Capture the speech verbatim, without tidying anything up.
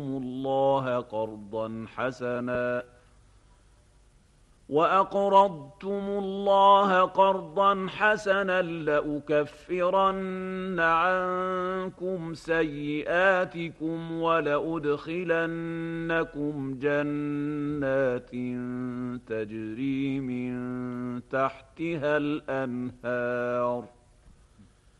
الله قرضا حسنا وأقرضتم الله قرضا حسنا لأكفرن عنكم سيئاتكم ولأدخلنكم جنات تجري من تحتها الأنهار